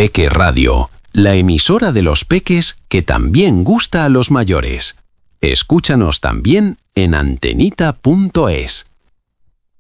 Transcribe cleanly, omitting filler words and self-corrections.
Peque Radio, la emisora de los peques que también gusta a los mayores. Escúchanos también en antenita.es.